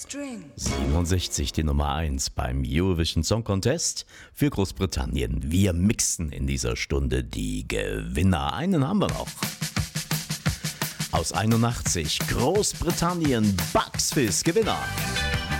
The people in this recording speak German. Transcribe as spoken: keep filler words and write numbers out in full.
siebenundsechzig die Nummer eins beim Eurovision Song Contest für Großbritannien. Wir mixen in dieser Stunde die Gewinner. Einen haben wir noch. Aus einundachtzig, Großbritannien, Bucks Fizz, Gewinner.